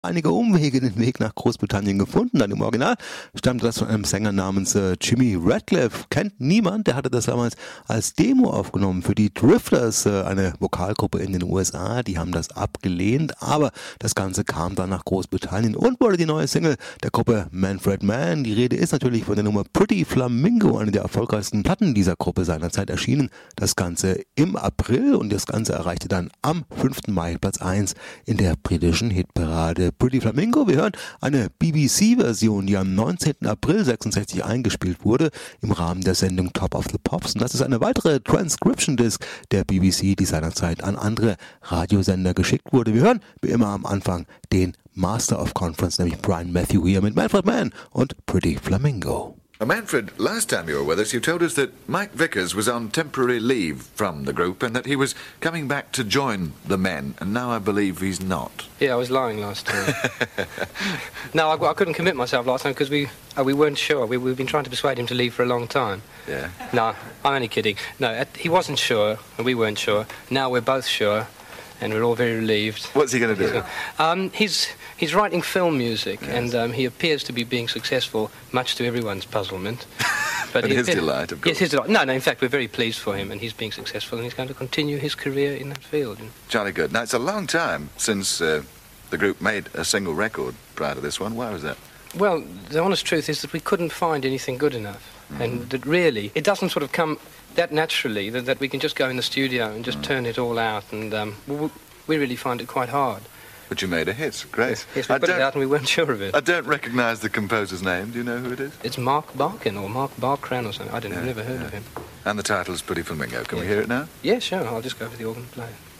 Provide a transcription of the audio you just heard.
einige Umwege den Weg nach Großbritannien gefunden. Dann im Original stammt das von einem Sänger namens Jimmy Radcliffe. Kennt niemand, der hatte das damals als Demo aufgenommen für die Drifters, eine Vokalgruppe in den USA. Die haben das abgelehnt, aber das Ganze kam dann nach Großbritannien und wurde die neue Single der Gruppe Manfred Mann. Die Rede ist natürlich von der Nummer Pretty Flamingo, eine der erfolgreichsten Platten dieser Gruppe seinerzeit erschienen. Das Ganze im April und das Ganze erreichte dann am 5. Mai Platz 1 in der britischen Hitparade. Pretty Flamingo. Wir hören eine BBC-Version, die am 19. April 66 eingespielt wurde im Rahmen der Sendung Top of the Pops. Und das ist eine weitere Transcription-Disc der BBC, die seinerzeit an andere Radiosender geschickt wurde. Wir hören wie immer am Anfang den Master of Conference, nämlich Brian Matthew hier mit Manfred Mann und Pretty Flamingo. Manfred, last time you were with us, you told us that Mike Vickers was on temporary leave from the group and that he was coming back to join the Men, and now I believe he's not. Yeah, I was lying last time. No, I couldn't commit myself last time because we weren't sure. We've been trying to persuade him to leave for a long time. Yeah. No, I'm only kidding. No, he wasn't sure, and we weren't sure. Now we're both sure, and we're all very relieved. What's he going to do? He's writing film music, yes. And he appears to be being successful, much to everyone's puzzlement. But his delight, of course. Yes, his delight. No, in fact, we're very pleased for him, and he's being successful, and he's going to continue his career in that field. Jolly good. Now, it's a long time since the group made a single record prior to this one. Why was that? Well, the honest truth is that we couldn't find anything good enough, and that really, it doesn't sort of come that naturally that we can just go in the studio and just turn it all out, and we really find it quite hard. But you made a hit, great. Yes, we put it out and we weren't sure of it. I don't recognise the composer's name. Do you know who it is? It's Mark Barkin or Mark Barkran or something. I've never heard of him. And the title is Pretty Flamingo. Can we hear it now? Yeah, sure. I'll just go for the organ player.